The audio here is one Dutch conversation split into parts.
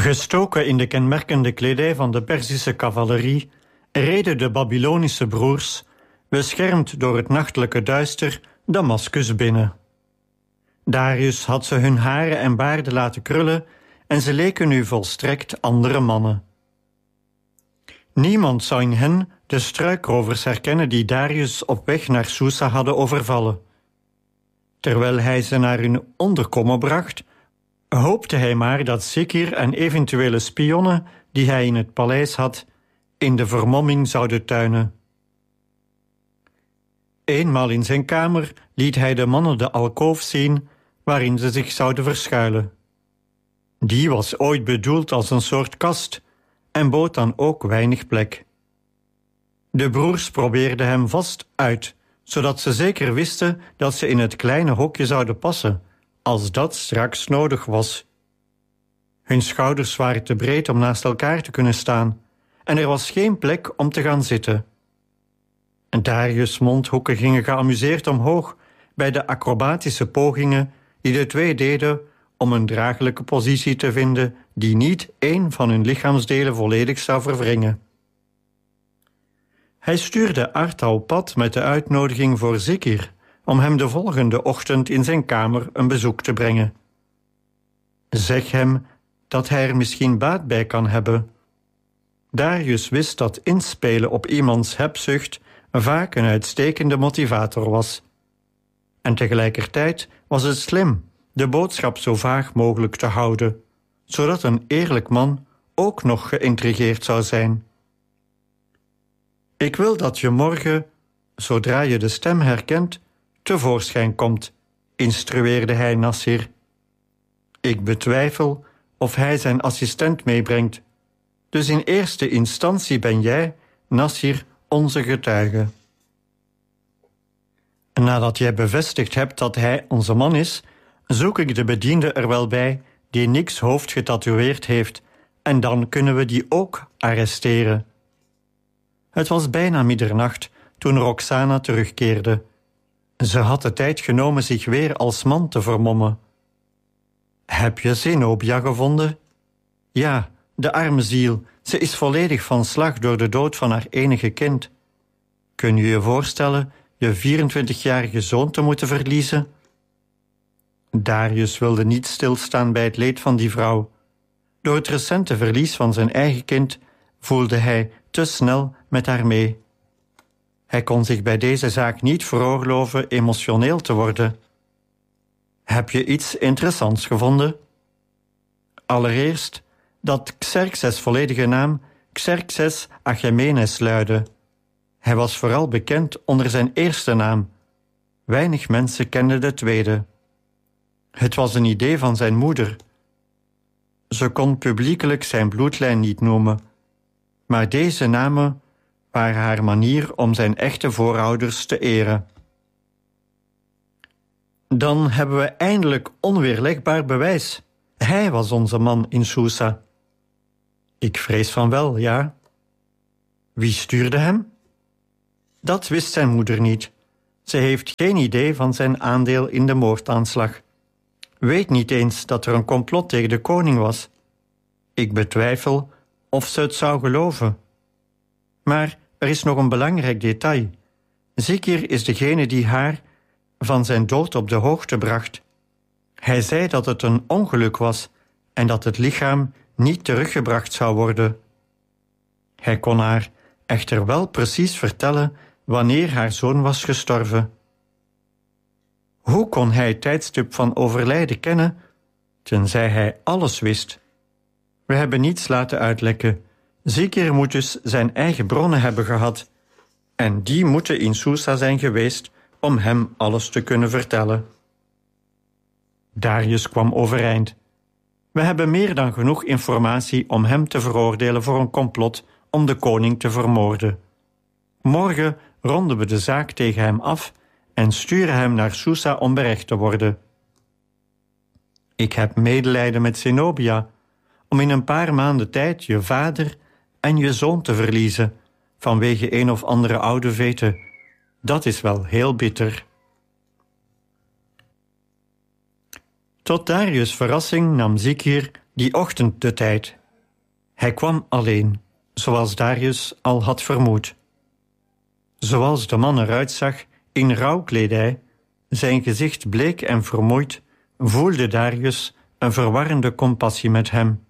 Gestoken in de kenmerkende kledij van de Perzische cavalerie reden de Babylonische broers, beschermd door het nachtelijke duister, Damascus binnen. Darius had ze hun haren en baarden laten krullen en ze leken nu volstrekt andere mannen. Niemand zou in hen de struikrovers herkennen die Darius op weg naar Susa hadden overvallen. Terwijl hij ze naar hun onderkomen bracht, hoopte hij maar dat Zikir en eventuele spionnen die hij in het paleis had, in de vermomming zouden tuinen. Eenmaal in zijn kamer liet hij de mannen de alkoof zien waarin ze zich zouden verschuilen. Die was ooit bedoeld als een soort kast en bood dan ook weinig plek. De broers probeerden hem vast uit, zodat ze zeker wisten dat ze in het kleine hokje zouden passen, als dat straks nodig was. Hun schouders waren te breed om naast elkaar te kunnen staan en er was geen plek om te gaan zitten. En Darius' mondhoeken gingen geamuseerd omhoog bij de acrobatische pogingen die de twee deden om een draaglijke positie te vinden die niet één van hun lichaamsdelen volledig zou verwringen. Hij stuurde Arta op pad met de uitnodiging voor Zikir om hem de volgende ochtend in zijn kamer een bezoek te brengen. Zeg hem dat hij er misschien baat bij kan hebben. Darius wist dat inspelen op iemands hebzucht vaak een uitstekende motivator was. En tegelijkertijd was het slim de boodschap zo vaag mogelijk te houden, zodat een eerlijk man ook nog geïntrigeerd zou zijn. Ik wil dat je morgen, zodra je de stem herkent, tevoorschijn komt, instrueerde hij Nassir. Ik betwijfel of hij zijn assistent meebrengt, dus in eerste instantie ben jij, Nassir, onze getuige. Nadat jij bevestigd hebt dat hij onze man is, zoek ik de bediende er wel bij die niks hoofd getatoeëerd heeft, en dan kunnen we die ook arresteren. Het was bijna middernacht toen Roxana terugkeerde. Ze had de tijd genomen zich weer als man te vermommen. Heb je Zenobia gevonden? Ja, de arme ziel, ze is volledig van slag door de dood van haar enige kind. Kun je je voorstellen je 24-jarige zoon te moeten verliezen? Darius wilde niet stilstaan bij het leed van die vrouw. Door het recente verlies van zijn eigen kind voelde hij te snel met haar mee. Hij kon zich bij deze zaak niet veroorloven emotioneel te worden. Heb je iets interessants gevonden? Allereerst dat Xerxes' volledige naam Xerxes Achaemenes luidde. Hij was vooral bekend onder zijn eerste naam. Weinig mensen kenden de tweede. Het was een idee van zijn moeder. Ze kon publiekelijk zijn bloedlijn niet noemen, maar deze namen waren haar manier om zijn echte voorouders te eren. Dan hebben we eindelijk onweerlegbaar bewijs. Hij was onze man in Susa. Ik vrees van wel, ja. Wie stuurde hem? Dat wist zijn moeder niet. Ze heeft geen idee van zijn aandeel in de moordaanslag. Weet niet eens dat er een complot tegen de koning was. Ik betwijfel of ze het zou geloven. Maar er is nog een belangrijk detail. Zikir is degene die haar van zijn dood op de hoogte bracht. Hij zei dat het een ongeluk was en dat het lichaam niet teruggebracht zou worden. Hij kon haar echter wel precies vertellen wanneer haar zoon was gestorven. Hoe kon hij het tijdstip van overlijden kennen, tenzij hij alles wist? We hebben niets laten uitlekken. Zikir moet dus zijn eigen bronnen hebben gehad. En die moeten in Susa zijn geweest om hem alles te kunnen vertellen. Darius kwam overeind. We hebben meer dan genoeg informatie om hem te veroordelen voor een complot om de koning te vermoorden. Morgen ronden we de zaak tegen hem af en sturen hem naar Susa om berecht te worden. Ik heb medelijden met Zenobia om in een paar maanden tijd je vader en je zoon te verliezen vanwege een of andere oude vete. Dat is wel heel bitter. Tot Darius' verrassing nam Zikir die ochtend de tijd. Hij kwam alleen, zoals Darius al had vermoed. Zoals de man eruit zag, in rouwkledij, zijn gezicht bleek en vermoeid, voelde Darius een verwarrende compassie met hem.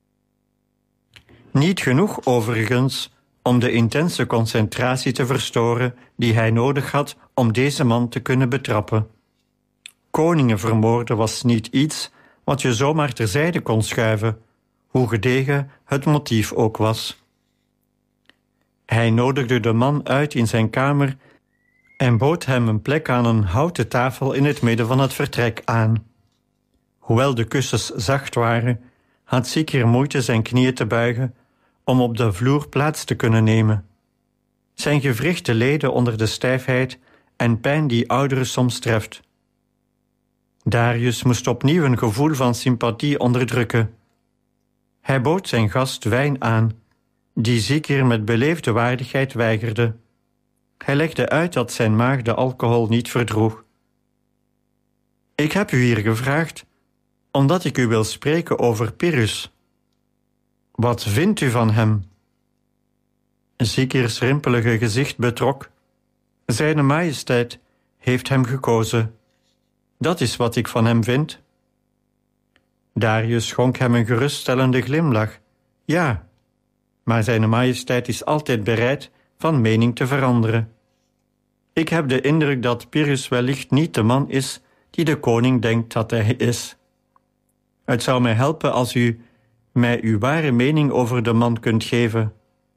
Niet genoeg overigens om de intense concentratie te verstoren die hij nodig had om deze man te kunnen betrappen. Koningen vermoorden was niet iets wat je zomaar terzijde kon schuiven, hoe gedegen het motief ook was. Hij nodigde de man uit in zijn kamer en bood hem een plek aan een houten tafel in het midden van het vertrek aan. Hoewel de kussens zacht waren, had Zikir moeite zijn knieën te buigen om op de vloer plaats te kunnen nemen. Zijn gewrichten leden onder de stijfheid en pijn die ouderen soms treft. Darius moest opnieuw een gevoel van sympathie onderdrukken. Hij bood zijn gast wijn aan, die Zikir met beleefde waardigheid weigerde. Hij legde uit dat zijn maag de alcohol niet verdroeg. Ik heb u hier gevraagd, omdat ik u wil spreken over Pyrrhus. Wat vindt u van hem? Zikirs rimpelige gezicht betrok. Zijne majesteit heeft hem gekozen. Dat is wat ik van hem vind. Darius schonk hem een geruststellende glimlach. Ja, maar zijne majesteit is altijd bereid van mening te veranderen. Ik heb de indruk dat Pyrrhus wellicht niet de man is die de koning denkt dat hij is. Het zou mij helpen als u mij uw ware mening over de man kunt geven.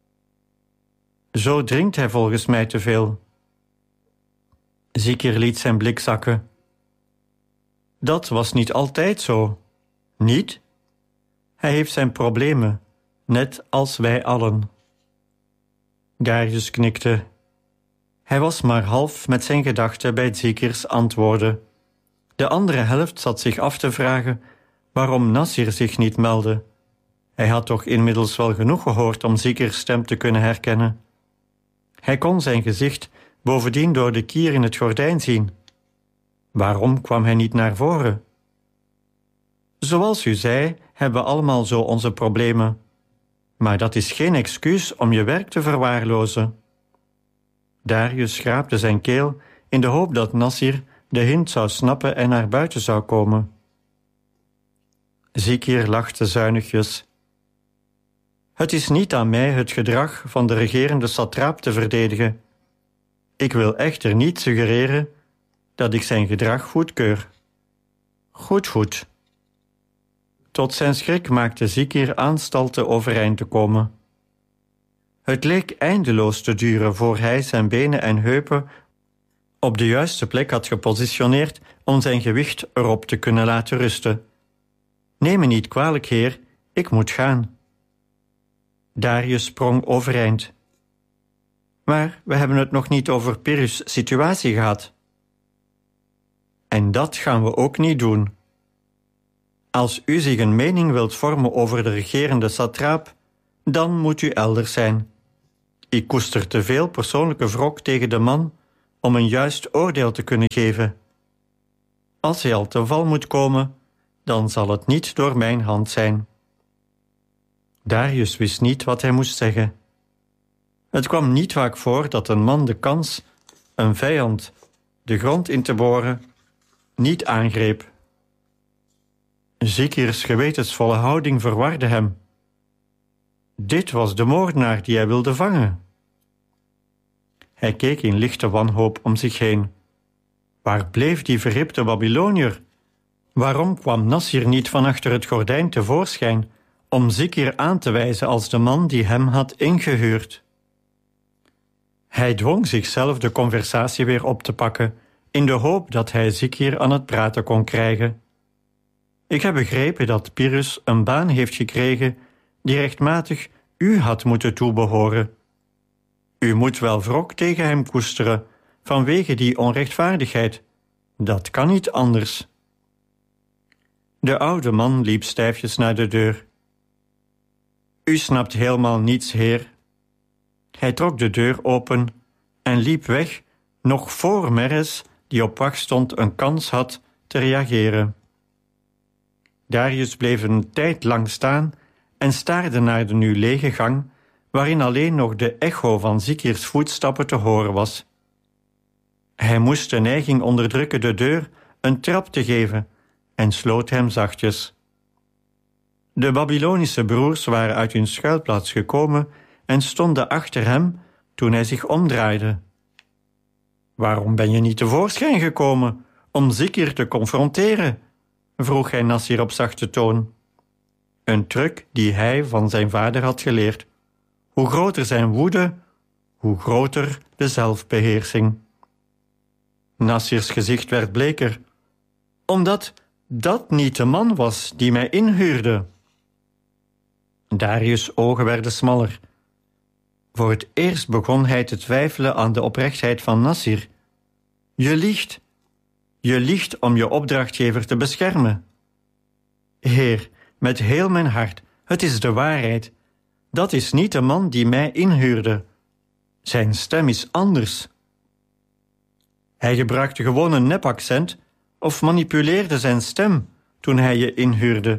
Zo drinkt hij volgens mij te veel. Zikir liet zijn blik zakken. Dat was niet altijd zo. Niet? Hij heeft zijn problemen, net als wij allen. Darius knikte. Hij was maar half met zijn gedachten bij Zikirs antwoorden. De andere helft zat zich af te vragen waarom Nasir zich niet meldde. Hij had toch inmiddels wel genoeg gehoord om Zikirs stem te kunnen herkennen. Hij kon zijn gezicht bovendien door de kier in het gordijn zien. Waarom kwam hij niet naar voren? Zoals u zei, hebben we allemaal zo onze problemen. Maar dat is geen excuus om je werk te verwaarlozen. Darius schraapte zijn keel in de hoop dat Nasir de hint zou snappen en naar buiten zou komen. Zikir lachte zuinigjes. Het is niet aan mij het gedrag van de regerende satraap te verdedigen. Ik wil echter niet suggereren dat ik zijn gedrag goedkeur. Goed. Tot zijn schrik maakte Zikir aanstalten overeind te komen. Het leek eindeloos te duren voor hij zijn benen en heupen op de juiste plek had gepositioneerd om zijn gewicht erop te kunnen laten rusten. Neem me niet kwalijk, heer, ik moet gaan. Darius sprong overeind. Maar we hebben het nog niet over Pyrrhus' situatie gehad. En dat gaan we ook niet doen. Als u zich een mening wilt vormen over de regerende satraap, dan moet u elders zijn. Ik koester te veel persoonlijke wrok tegen de man om een juist oordeel te kunnen geven. Als hij al te val moet komen, dan zal het niet door mijn hand zijn. Darius wist niet wat hij moest zeggen. Het kwam niet vaak voor dat een man de kans een vijand de grond in te boren niet aangreep. Zikirs gewetensvolle houding verwarde hem. Dit was de moordenaar die hij wilde vangen. Hij keek in lichte wanhoop om zich heen. Waar bleef die verhipte Babyloniër? Waarom kwam Nasir niet van achter het gordijn tevoorschijn om Zikir aan te wijzen als de man die hem had ingehuurd? Hij dwong zichzelf de conversatie weer op te pakken, in de hoop dat hij Zikir aan het praten kon krijgen. Ik heb begrepen dat Pyrrhus een baan heeft gekregen die rechtmatig u had moeten toebehoren. U moet wel wrok tegen hem koesteren, vanwege die onrechtvaardigheid. Dat kan niet anders. De oude man liep stijfjes naar de deur. U snapt helemaal niets, heer. Hij trok de deur open en liep weg, nog voor Meres, die op wacht stond, een kans had te reageren. Darius bleef een tijd lang staan en staarde naar de nu lege gang, waarin alleen nog de echo van Zikir's voetstappen te horen was. Hij moest de neiging onderdrukken de deur een trap te geven en sloot hem zachtjes. De Babylonische broers waren uit hun schuilplaats gekomen en stonden achter hem toen hij zich omdraaide. Waarom ben je niet tevoorschijn gekomen om Zikir te confronteren? Vroeg hij Nassir op zachte toon. Een truc die hij van zijn vader had geleerd. Hoe groter zijn woede, hoe groter de zelfbeheersing. Nassirs gezicht werd bleker, omdat dat niet de man was die mij inhuurde. Darius' ogen werden smaller. Voor het eerst begon hij te twijfelen aan de oprechtheid van Nassir. Je liegt. Je liegt om je opdrachtgever te beschermen. Heer, met heel mijn hart, het is de waarheid. Dat is niet de man die mij inhuurde. Zijn stem is anders. Hij gebruikte gewoon een nepaccent of manipuleerde zijn stem toen hij je inhuurde.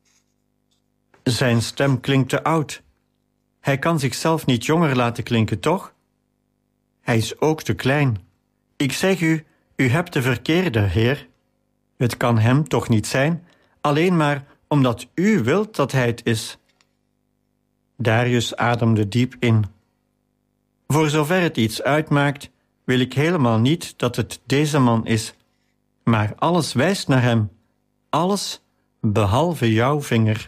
Zijn stem klinkt te oud. Hij kan zichzelf niet jonger laten klinken, toch? Hij is ook te klein. Ik zeg u, u hebt de verkeerde, heer. Het kan hem toch niet zijn, alleen maar omdat u wilt dat hij het is. Darius ademde diep in. Voor zover het iets uitmaakt, wil ik helemaal niet dat het deze man is. Maar alles wijst naar hem. Alles, behalve jouw vinger.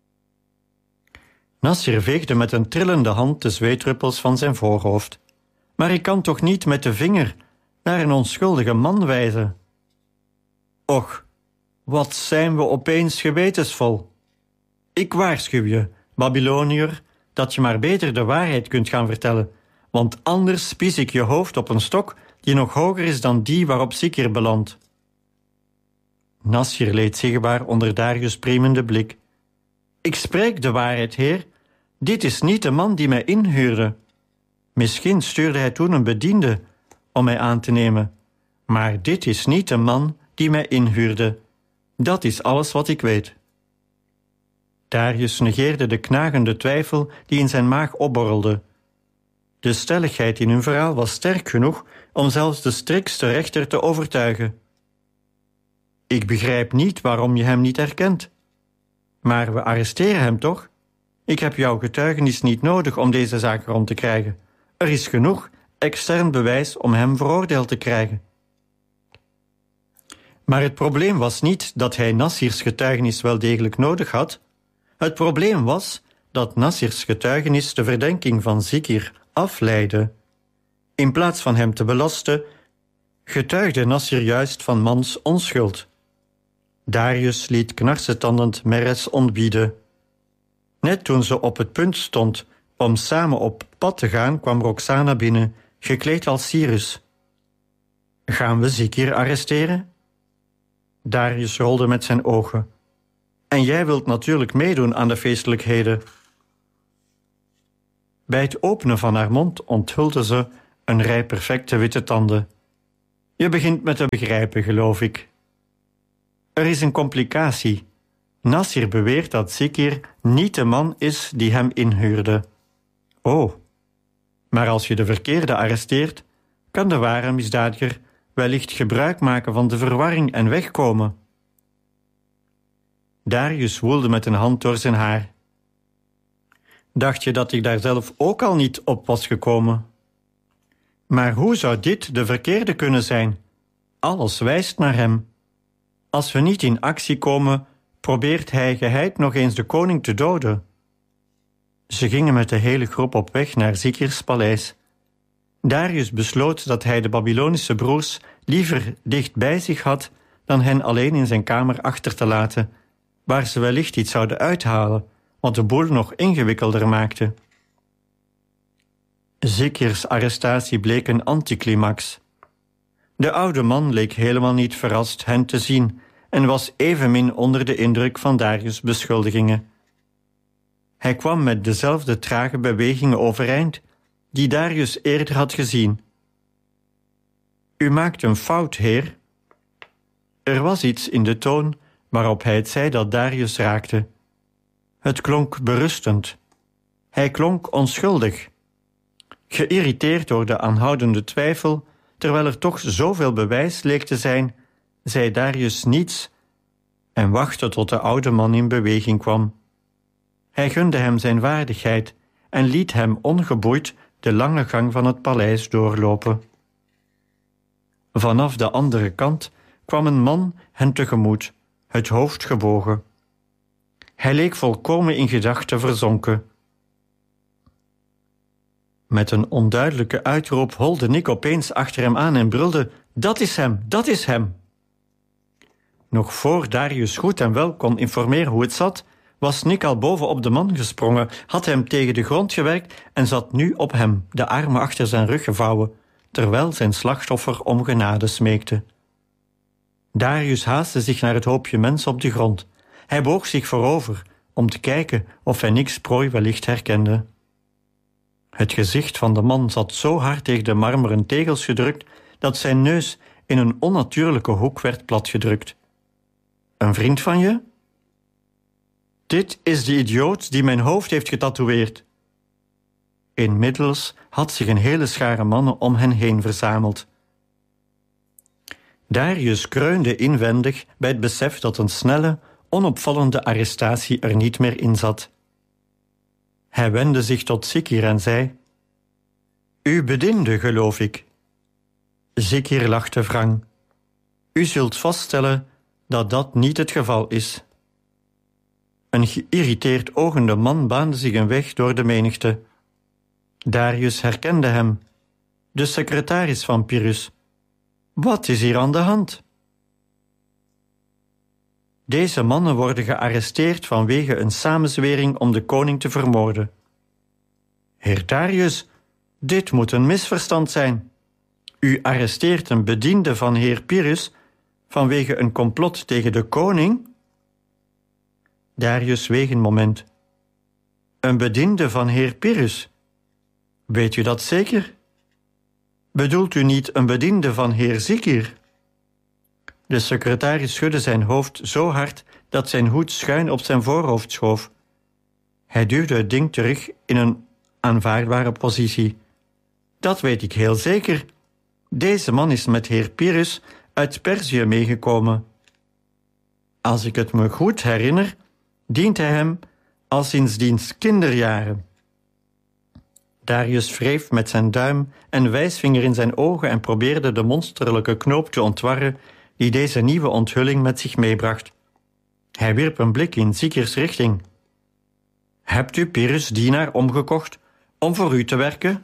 Nassir veegde met een trillende hand de zweetdruppels van zijn voorhoofd. Maar ik kan toch niet met de vinger naar een onschuldige man wijzen? Och, wat zijn we opeens gewetensvol. Ik waarschuw je, Babyloniër, dat je maar beter de waarheid kunt gaan vertellen, want anders spies ik je hoofd op een stok die nog hoger is dan die waarop Zikir belandt. Nassir leed zichtbaar onder Darius' priemende blik. Ik spreek de waarheid, heer. Dit is niet de man die mij inhuurde. Misschien stuurde hij toen een bediende om mij aan te nemen. Maar dit is niet de man die mij inhuurde. Dat is alles wat ik weet. Darius negeerde de knagende twijfel die in zijn maag opborrelde. De stelligheid in hun verhaal was sterk genoeg om zelfs de striktste rechter te overtuigen. Ik begrijp niet waarom je hem niet herkent. Maar we arresteren hem toch? Ik heb jouw getuigenis niet nodig om deze zaak rond te krijgen. Er is genoeg extern bewijs om hem veroordeeld te krijgen. Maar het probleem was niet dat hij Nassirs getuigenis wel degelijk nodig had. Het probleem was dat Nassirs getuigenis de verdenking van Zikir afleidde. In plaats van hem te belasten, getuigde Nassir juist van mans onschuld. Darius liet knarsetandend Meres ontbieden. Net toen ze op het punt stond om samen op pad te gaan, kwam Roxana binnen, gekleed als Cyrus. Gaan we Zikir arresteren? Darius rolde met zijn ogen. En jij wilt natuurlijk meedoen aan de feestelijkheden. Bij het openen van haar mond onthulde ze een rij perfecte witte tanden. Je begint me te begrijpen, geloof ik. Er is een complicatie. Nassir beweert dat Zikir niet de man is die hem inhuurde. Oh, maar als je de verkeerde arresteert, kan de ware misdadiger wellicht gebruik maken van de verwarring en wegkomen. Darius woelde met een hand door zijn haar. Dacht je dat ik daar zelf ook al niet op was gekomen? Maar hoe zou dit de verkeerde kunnen zijn? Alles wijst naar hem. Als we niet in actie komen, probeert hij geheid nog eens de koning te doden. Ze gingen met de hele groep op weg naar Zikirs paleis. Darius besloot dat hij de Babylonische broers liever dicht bij zich had dan hen alleen in zijn kamer achter te laten, waar ze wellicht iets zouden uithalen, wat de boel nog ingewikkelder maakte. Zikirs arrestatie bleek een anticlimax. De oude man leek helemaal niet verrast hen te zien en was evenmin onder de indruk van Darius' beschuldigingen. Hij kwam met dezelfde trage bewegingen overeind die Darius eerder had gezien. U maakt een fout, heer. Er was iets in de toon waarop hij het zei dat Darius raakte. Het klonk berustend. Hij klonk onschuldig. Geïrriteerd door de aanhoudende twijfel, terwijl er toch zoveel bewijs leek te zijn, zei Darius niets en wachtte tot de oude man in beweging kwam. Hij gunde hem zijn waardigheid en liet hem ongeboeid de lange gang van het paleis doorlopen. Vanaf de andere kant kwam een man hen tegemoet, het hoofd gebogen. Hij leek volkomen in gedachten verzonken. Met een onduidelijke uitroep holde Nick opeens achter hem aan en brulde: "Dat is hem, dat is hem!" Nog voor Darius goed en wel kon informeren hoe het zat, was Nick al bovenop de man gesprongen, had hem tegen de grond gewerkt en zat nu op hem, de armen achter zijn rug gevouwen, terwijl zijn slachtoffer om genade smeekte. Darius haastte zich naar het hoopje mensen op de grond. Hij boog zich voorover om te kijken of hij Nicks prooi wellicht herkende. Het gezicht van de man zat zo hard tegen de marmeren tegels gedrukt dat zijn neus in een onnatuurlijke hoek werd platgedrukt. "Een vriend van je?" "Dit is de idioot die mijn hoofd heeft getatoeëerd." Inmiddels had zich een hele schare mannen om hen heen verzameld. Darius kreunde inwendig bij het besef dat een snelle, onopvallende arrestatie er niet meer in zat. Hij wendde zich tot Zikir en zei: "U bediende, geloof ik." Zikir lachte wrang. "U zult vaststellen dat dat niet het geval is." Een geïrriteerd ogende man baande zich een weg door de menigte. Darius herkende hem, de secretaris van Pyrrhus. "Wat is hier aan de hand?" "Deze mannen worden gearresteerd vanwege een samenzwering om de koning te vermoorden." "Heer Darius, dit moet een misverstand zijn. U arresteert een bediende van heer Pyrrhus vanwege een complot tegen de koning?" Darius zweeg een moment. "Een bediende van heer Pyrrhus? Weet u dat zeker? Bedoelt u niet een bediende van heer Zikir?" De secretaris schudde zijn hoofd zo hard dat zijn hoed schuin op zijn voorhoofd schoof. Hij duwde het ding terug in een aanvaardbare positie. "Dat weet ik heel zeker. Deze man is met heer Pyrrhus uit Perzië meegekomen. Als ik het me goed herinner, dient hij hem al sinds diens kinderjaren." Darius wreef met zijn duim en wijsvinger in zijn ogen en probeerde de monsterlijke knoop te ontwarren die deze nieuwe onthulling met zich meebracht. Hij wierp een blik in Zikirs richting. "Hebt u Pyrrhus' dienaar omgekocht om voor u te werken?"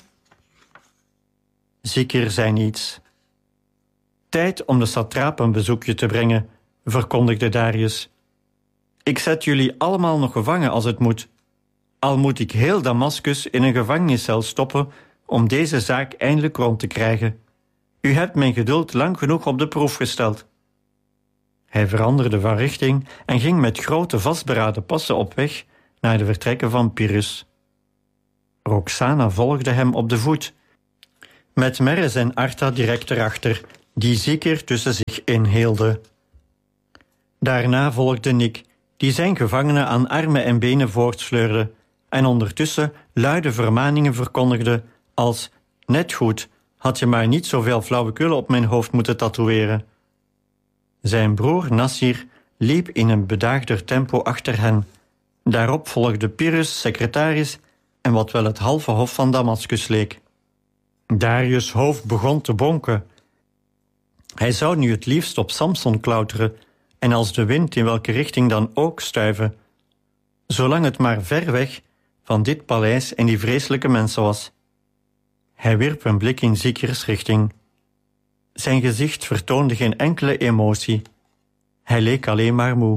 Zikir zei niets. "Tijd om de satraap een bezoekje te brengen," verkondigde Darius. "Ik zet jullie allemaal nog gevangen als het moet. Al moet ik heel Damascus in een gevangeniscel stoppen om deze zaak eindelijk rond te krijgen. U hebt mijn geduld lang genoeg op de proef gesteld." Hij veranderde van richting en ging met grote vastberaden passen op weg naar de vertrekken van Pyrrhus. Roxana volgde hem op de voet, met Meres en Arta direct erachter, die Zikir tussen zich inhielden. Daarna volgde Nick, die zijn gevangenen aan armen en benen voortsleurde en ondertussen luide vermaningen verkondigde als: "Net goed, had je maar niet zoveel flauwekul op mijn hoofd moeten tatoeëren." Zijn broer Nassir liep in een bedaagder tempo achter hen. Daarop volgde Pyrrhus, secretaris en wat wel het halve hof van Damascus leek. Darius' hoofd begon te bonken. Hij zou nu het liefst op Samson klauteren en als de wind in welke richting dan ook stuiven, zolang het maar ver weg van dit paleis en die vreselijke mensen was. Hij wierp een blik in Zikirs richting. Zijn gezicht vertoonde geen enkele emotie. Hij leek alleen maar moe.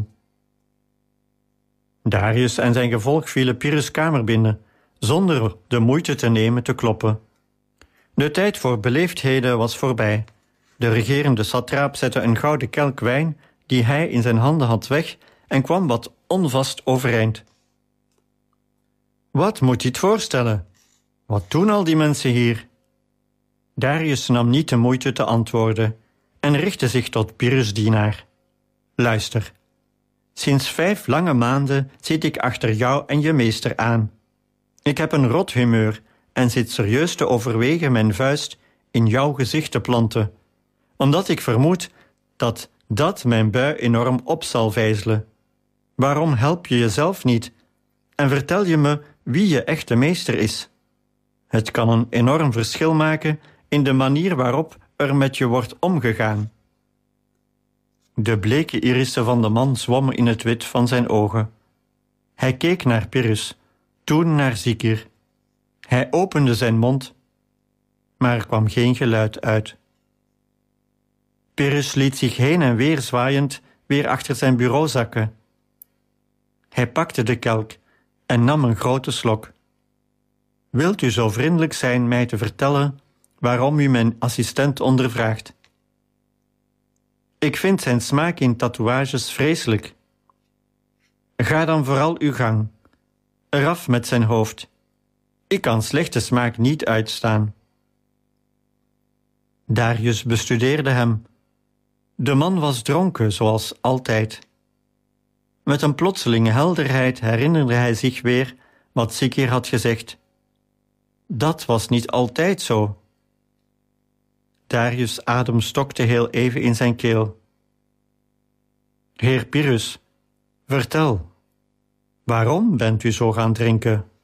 Darius en zijn gevolg vielen Pyrrhus' kamer binnen, zonder de moeite te nemen te kloppen. De tijd voor beleefdheden was voorbij. De regerende satraap zette een gouden kelk wijn die hij in zijn handen had weg en kwam wat onvast overeind. "Wat moet je het voorstellen? Wat doen al die mensen hier?" Darius nam niet de moeite te antwoorden en richtte zich tot Pyrrhus' dienaar. "Luister, Sinds 5 lange maanden zit ik achter jou en je meester aan. Ik heb een rot humeur en zit serieus te overwegen mijn vuist in jouw gezicht te planten, omdat ik vermoed dat mijn bui enorm op zal vijzelen. Waarom help je jezelf niet en vertel je me wie je echte meester is? Het kan een enorm verschil maken in de manier waarop er met je wordt omgegaan. De bleke irissen van de man zwommen in het wit van zijn ogen. Hij keek naar Pyrrhus, toen naar Zikir. Hij opende zijn mond, maar er kwam geen geluid uit. Pyrrhus liet zich heen en weer zwaaiend weer achter zijn bureau zakken. Hij pakte de kelk en nam een grote slok. Wilt u zo vriendelijk zijn mij te vertellen waarom u mijn assistent ondervraagt? Ik vind zijn smaak in tatoeages vreselijk. Ga dan vooral uw gang. Eraf met zijn hoofd. Ik kan slechte smaak niet uitstaan. Darius bestudeerde hem. De man was dronken, zoals altijd. Met een plotselinge helderheid herinnerde hij zich weer wat Zikir had gezegd. Dat was niet altijd zo. Darius' adem stokte heel even in zijn keel. Heer Pyrrhus, vertel, waarom bent u zo gaan drinken?